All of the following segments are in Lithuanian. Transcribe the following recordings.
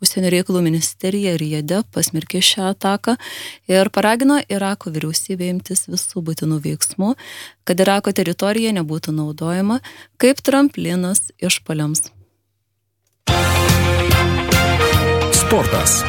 Užsienio reikalų ministerija Rijade pasmerkė šią ataką ir paragino Irako vyriausybę imtis visų būtinų veiksmų, kad Irako teritorija nebūtų naudojama kaip tramplinas išpuoliams. Sportas.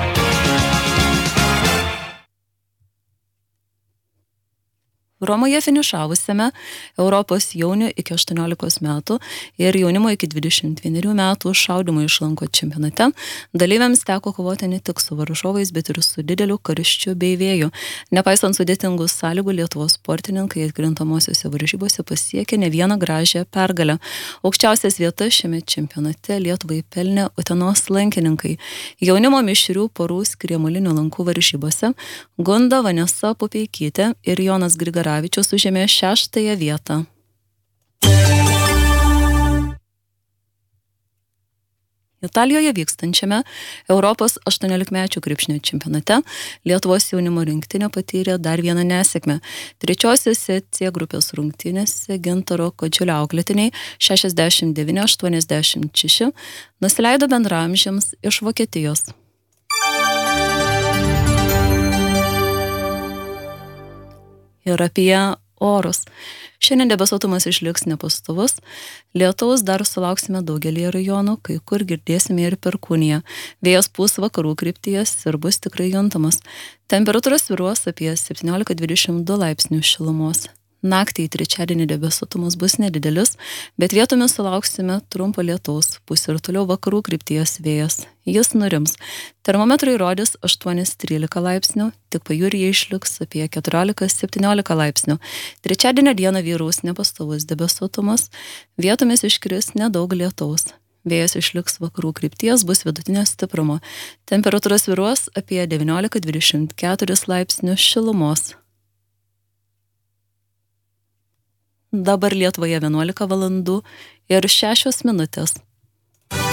Romoje finišavusiame Europos jaunių iki 18 metų ir jaunimo iki 21 metų šaudymo iš lanko čempionate dalyviams teko kovoti ne tik su varžovais, bet ir su dideliu karščiu bei vėju. Nepaisant sudėtingų sąlygų, Lietuvos sportininkai atkrintamosiose varžybose pasiekė ne vieną gražią pergalę. Aukščiausias vietas šiame čempionate Lietuvai pelnė Utenos lankininkai. Jaunimo mišrių porų skriemulinių lankų varžybose Gunda Vanesa Pupeikytė ir Jonas Grigaravičius užėmė 6. vietą. Italijoje vykstančiame Europos 18-mečių krepšinio čempionate Lietuvos jaunimo rinktinė patyrė dar vieną nesėkmę. Trečiosiose C grupės rungtynėse Gintaro Kodžiulio auklėtiniai 69-86 nusileido bendraamžiams iš Vokietijos. Ir apie orus. Šiandien debesuotumas išliks nepastovus. Lietaus dar sulauksime daugelį rajonų, kai kur girdėsime ir perkūniją. Vėjas pūs vakarų krypties ir bus tikrai juntamas. Temperatūra svyruos apie 17-22 laipsnių šilumos. Naktį į trečiadienį debesuotumas bus nedidelis, bet vietomis sulauksime trumpo lietaus, pūs ir toliau vakarų krypties vėjas. Jis nurims. Termometrai rodys 8-13 laipsnių, tik pajūryje išliks apie 14-17 laipsnių. Trečiadienio dieną vyraus nepastovus debesuotumas, vietomis iškris nedaug lietaus. Vėjas išliks vakarų krypties, bus vidutinio stiprumo. Temperatūra svyruos apie 19-24 laipsnių šilumos. Dabar Lietuvoje 11 valandų ir 6 minutės.